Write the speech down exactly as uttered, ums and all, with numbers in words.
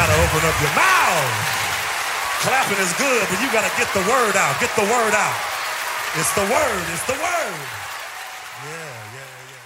gotta open up your mouth. Clapping is good, but you gotta get the word out. Get the word out. It's the word. It's the word. Yeah, yeah, yeah.